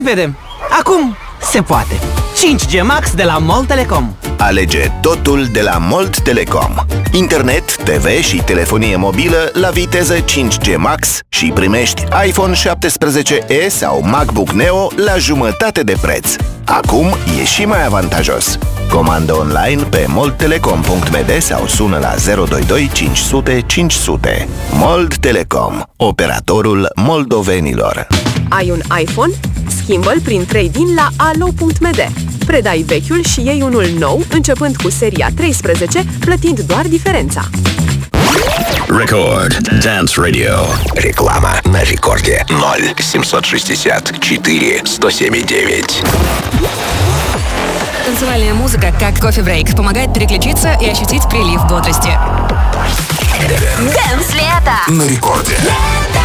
Vedem. Acum se poate. 5G Max de la MOL Telecom. Alege totul de la Molt Telecom. Internet, TV și telefonie mobilă la viteză 5G Max și primești iPhone 17e sau MacBook Neo la jumătate de preț. Acum e și mai avantajos. Comandă online pe moltelecom.md sau sună la 022 500 500. Molt Telecom, operatorul moldovenilor. Ai un iPhone? Schimbă-l prin trade-in la alo.md. Predai vechiul și iei unul nou, începând cu seria 13, plătind doar diferența. Record Dance Radio. Реклама на рекорде 0760 4 179. Танцевальная музыка, как кофе-брейк, помогает переключиться и ощутить прилив бодрости. Дэнс лето! На рекорде.